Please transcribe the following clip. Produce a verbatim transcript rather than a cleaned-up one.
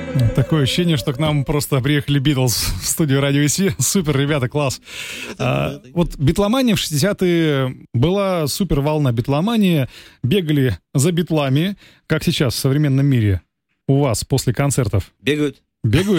Такое ощущение, что к нам просто приехали Битлз в студию Радио ИС. Супер, ребята, класс. А, вот битломания в шестидесятые была супер волна битломании. Бегали за битлами, как сейчас в современном мире у вас после концертов. Бегают. Бегают?